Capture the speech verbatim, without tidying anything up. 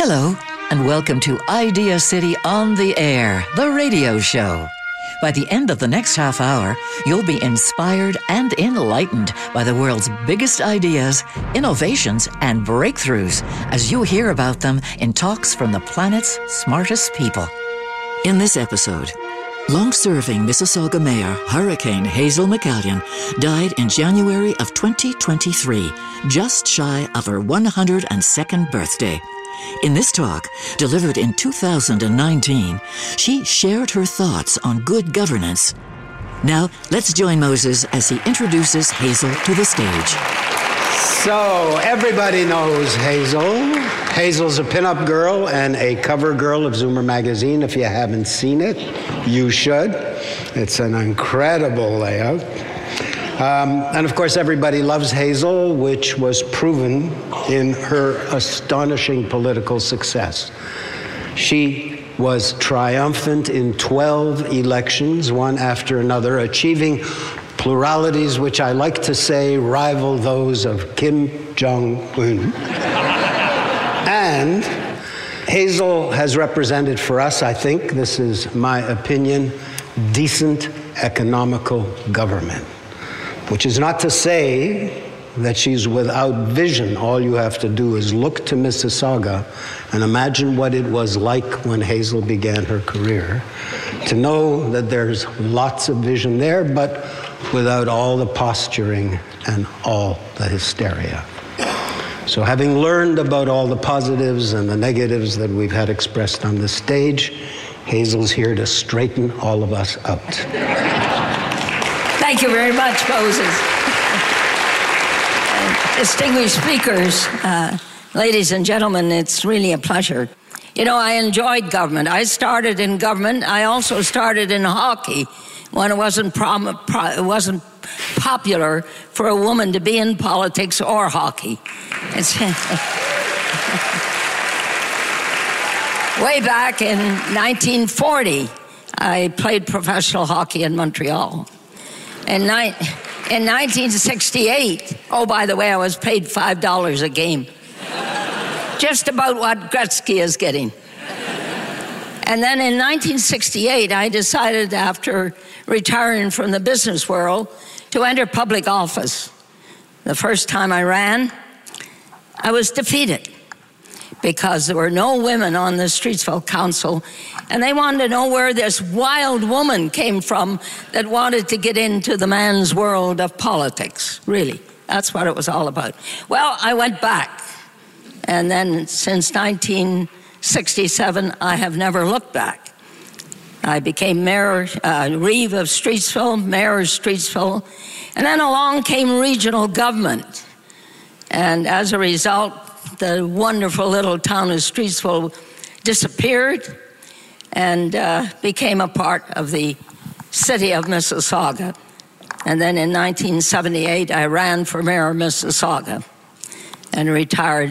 Hello, and welcome to Idea City on the Air, the radio show. By the end of the next half hour, you'll be inspired and enlightened by the world's biggest ideas, innovations, and breakthroughs as you hear about them in talks from the planet's smartest people. In this episode, long-serving Mississauga Mayor Hurricane Hazel McCallion died in January of twenty twenty-three, just shy of her one hundred second birthday. In this talk, delivered in two thousand nineteen, she shared her thoughts on good governance. Now, let's join Moses as he introduces Hazel to the stage. So, everybody knows Hazel. Hazel's a pinup girl and a cover girl of Zoomer magazine. If you haven't seen it, you should. It's an incredible layout. Um, and of course, everybody loves Hazel, which was proven in her astonishing political success. She was triumphant in twelve elections, one after another, achieving pluralities which I like to say rival those of Kim Jong-un. And Hazel has represented for us, I think, this is my opinion, decent economical government. Which is not to say that she's without vision. All you have to do is look to Mississauga and imagine what it was like when Hazel began her career, to know that there's lots of vision there, but without all the posturing and all the hysteria. So having learned about all the positives and the negatives that we've had expressed on the stage, Hazel's here to straighten all of us out. Thank you very much, Moses. Distinguished speakers, uh, ladies and gentlemen, it's really a pleasure. You know, I enjoyed government. I started in government. I also started in hockey when it wasn't, prom- pro- it wasn't popular for a woman to be in politics or hockey. It's way back in nineteen forty, I played professional hockey in Montreal. In, ni- in nineteen sixty-eight, oh, by the way, I was paid five dollars a game. Just about what Gretzky is getting. And then in nineteen sixty-eight, I decided, after retiring from the business world, to enter public office. The first time I ran, I was defeated because there were no women on the Streetsville Council, and they wanted to know where this wild woman came from that wanted to get into the man's world of politics, really. That's what it was all about. Well, I went back, and then since nineteen sixty-seven, I have never looked back. I became Mayor, uh, Reeve of Streetsville, Mayor of Streetsville, and then along came regional government. And as a result, the wonderful little town of Streetsville disappeared and uh, became a part of the city of Mississauga. And then in nineteen seventy-eight, I ran for mayor of Mississauga and retired